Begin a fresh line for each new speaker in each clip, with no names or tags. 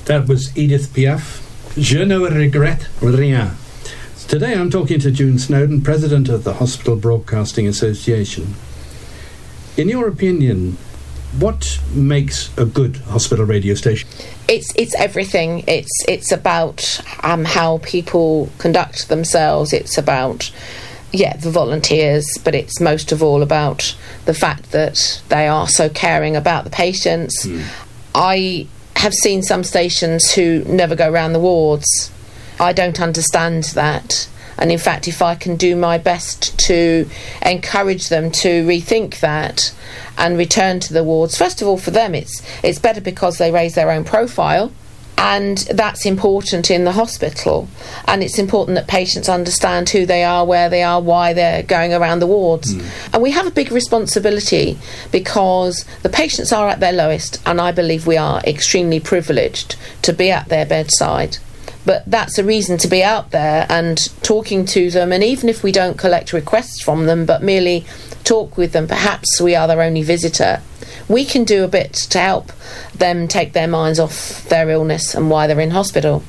That was Edith Piaf. Je ne regrette rien. Today I'm talking to June Snowden, President of the Hospital Broadcasting Association. In your opinion, what makes a good hospital radio station?
It's everything. It's about how people conduct themselves. It's about the volunteers, but it's most of all about the fact that they are so caring about the patients. I have seen some stations who never go around the wards. I don't understand that. And in fact, if I can do my best to encourage them to rethink that and return to the wards, first of all, for them, it's better because they raise their own profile, and that's important in the hospital. And it's important that patients understand who they are, where they are, why they're going around the wards. And we have a big responsibility because the patients are at their lowest, and I believe we are extremely privileged to be at their bedside. But that's a reason to be out there and talking to them, and even if we don't collect requests from them but merely talk with them, perhaps we are their only visitor, we can do a bit to help them take their minds off their illness and why they're in hospital.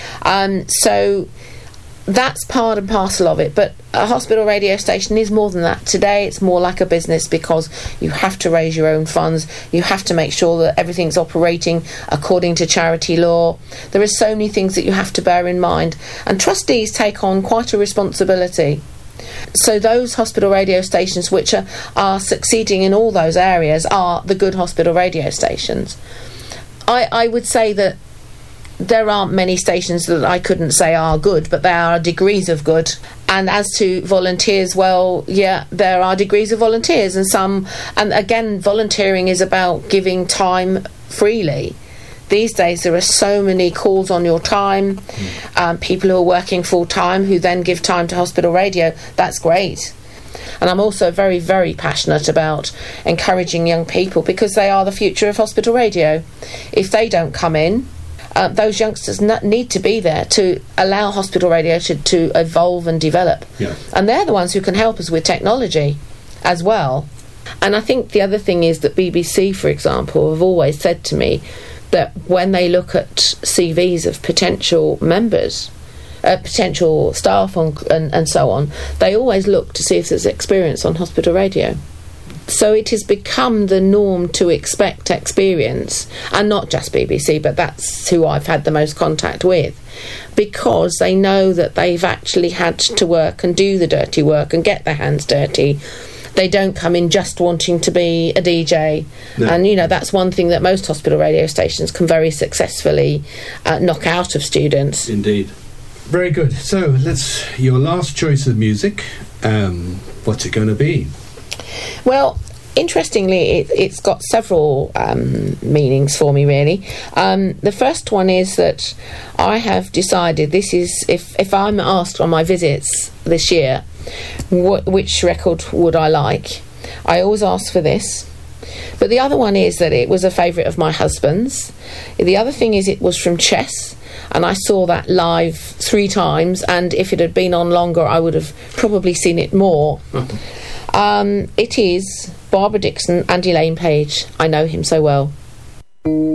So that's part and parcel of it. But a hospital radio station is more than that. Today it's more like a business because you have to raise your own funds. You have to make sure that everything's operating according to charity law. There are so many things that you have to bear in mind. And trustees take on quite a responsibility. So those hospital radio stations which are succeeding in all those areas are the good hospital radio stations. I would say that there aren't many stations that I couldn't say are good, but there are degrees of good. And as to volunteers, well, there are degrees of volunteers, and again, volunteering is about giving time freely. These days there are so many calls on your time, people who are working full-time who then give time to hospital radio. That's great. And I'm also very, very passionate about encouraging young people because they are the future of hospital radio. If they don't come in, those youngsters need to be there to allow hospital radio to evolve and develop. And they're the ones who can help us with technology as well. And I think the other thing is that BBC, for example, have always said to me that when they look at CVs of potential members, potential staff and so on, they always look to see if there's experience on hospital radio. So it has become the norm to expect experience, and not just BBC, but that's who I've had the most contact with, because they know that they've actually had to work and do the dirty work and get their hands dirty. They don't come in just wanting to be a DJ. No. And, that's one thing that most hospital radio stations can very successfully knock out of students.
Indeed. Very good. So, your last choice of music, what's it going to be?
Well, interestingly, it's got several meanings for me, really. The first one is that I have decided this is, if I'm asked on my visits this year, which record would I like, I always ask for this. But the other one is that it was a favourite of my husband's. The other thing is it was from Chess, and I saw that live 3 times, and if it had been on longer I would have probably seen it more. It is Barbara Dickson and Elaine Page. I know him so well.